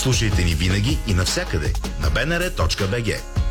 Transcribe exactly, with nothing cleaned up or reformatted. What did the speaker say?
Слушайте ни винаги и навсякъде на би ен ар точка би джи.